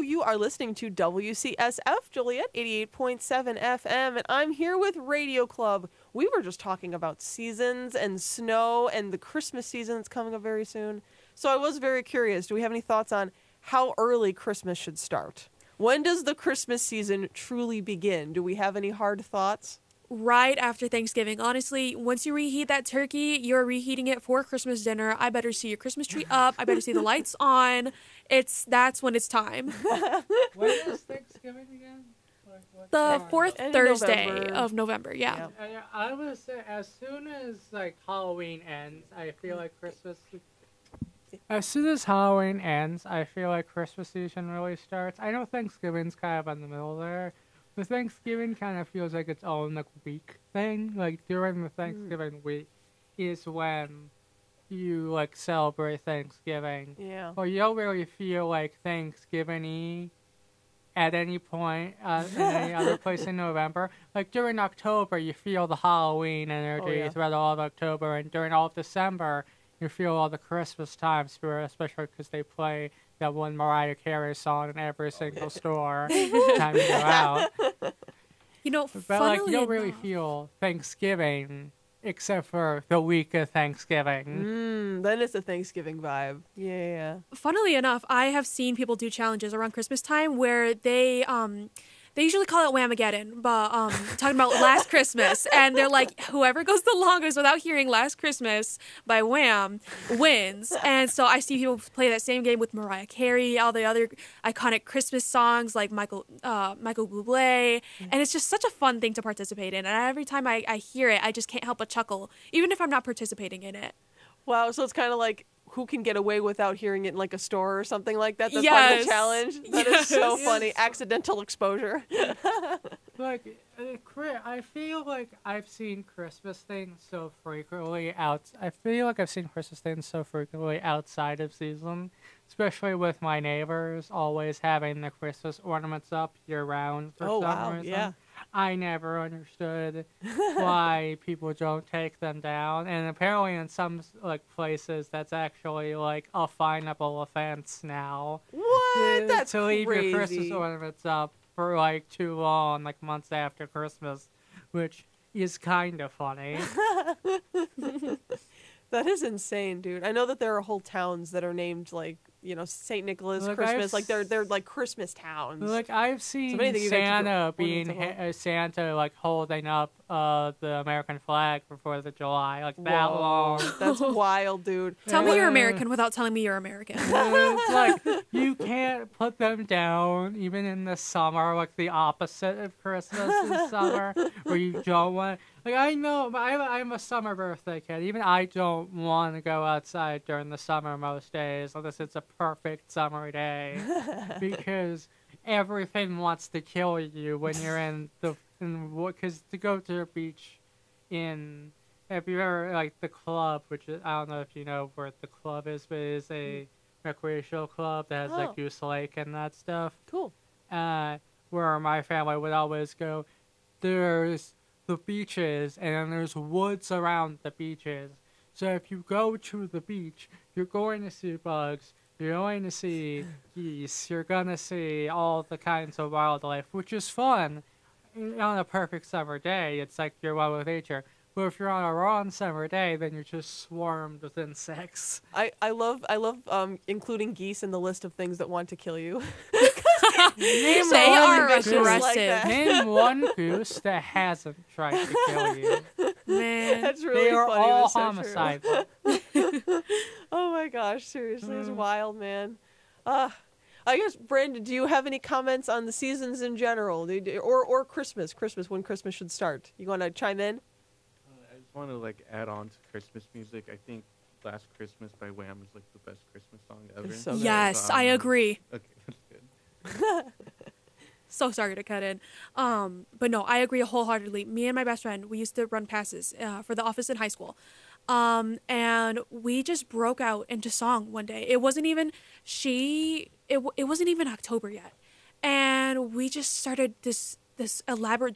you are listening to WCSF Joliet 88.7 FM, and I'm here with Radio Club. We were just talking about seasons and snow and the Christmas season that's coming up very soon. So I was very curious. Do we have any thoughts on how early Christmas should start? When does the Christmas season truly begin? Do we have any hard thoughts? Right after Thanksgiving. Honestly, once you reheat that turkey, you're reheating it for Christmas dinner. I better see your Christmas tree up. I better see the lights on. That's when it's time. When is Thanksgiving again? The fourth End of Thursday November. of November, yeah. I would say as soon as like Halloween ends, I feel like Christmas. As soon as Halloween ends, I feel like Christmas season really starts. I know Thanksgiving's kind of in the middle there. The Thanksgiving kind of feels like its own like week thing. Like during the Thanksgiving week is when you like celebrate Thanksgiving. Yeah. Or you don't really feel like Thanksgiving-y at any point in any other place in November. Like during October, you feel the Halloween energy throughout all of October, and during all of December, you feel all the Christmas time spirit, especially because they play that one Mariah Carey song in every single store time you go out. You know, But like you don't really enough, feel Thanksgiving except for the week of Thanksgiving. Then it's a Thanksgiving vibe. Yeah. funnily enough, I have seen people do challenges around Christmas time where they usually call it Whamageddon, but talking about Last Christmas, and they're like, whoever goes the longest without hearing Last Christmas by Wham wins. And so I see people play that same game with Mariah Carey, all the other iconic Christmas songs like Michael Bublé, and it's just such a fun thing to participate in. And every time I hear it, I just can't help but chuckle, even if I'm not participating in it. Wow, so it's kind of like who can get away without hearing it in like a store or something like that? That's part of the Yes. challenge. That is so Yes. funny. Accidental exposure. Like, I feel like I've seen Christmas things so frequently I feel like I've seen Christmas things so frequently outside of season, especially with my neighbors always having the Christmas ornaments up year round for some reason. Yeah. I never understood why people don't take them down, and apparently in some like places that's actually like a finable offense now. What? That's to leave crazy. your Christmas ornaments up for like too long, like months after Christmas, which is kind of funny. That is insane, dude. I know that there are whole towns that are named like, St. Nicholas Look, Christmas. Like they're like Christmas towns. Like I've seen many things you guys could Santa do- being Santa like holding up the American flag for 4th of July, like that Whoa, long. That's wild, dude. Tell me you're Yeah. American without telling me you're American. It's like you can't put them down even in the summer, like the opposite of Christmas in summer, where you don't want. Like I know, but I'm a summer birthday kid. Even I don't want to go outside during the summer most days, unless it's a perfect summer day, because everything wants to kill you when you're because to go to a beach if you ever like the club, which is, I don't know if you know where the club is, but it is a recreational club that has like Goose Lake and that stuff. Cool. Where my family would always go. There's the beaches, and then there's woods around the beaches. So if you go to the beach, you're going to see bugs, you're going to see geese, you're going to see all the kinds of wildlife, which is fun. On a perfect summer day, it's like you're one with nature. But if you're on a wrong summer day, then you're just swarmed with insects. I love including geese in the list of things that want to kill you. Name They one are goose- aggressive. like that. Name one goose that hasn't tried to kill you. Man. That's really They are funny. all That's so true. homicidal. Oh my gosh, seriously, it's wild, man. I guess, Brandon, do you have any comments on the seasons in general, or Christmas? When Christmas should start? You want to chime in? I just want to like add on to Christmas music. I think "Last Christmas" by Wham is like the best Christmas song ever. It's so good. Yes, I agree. Okay, that's good. So sorry to cut in. But no, I agree wholeheartedly. Me and my best friend, we used to run passes for the office in high school. And we just broke out into song one day. It wasn't even it wasn't even October yet. And we just started this elaborate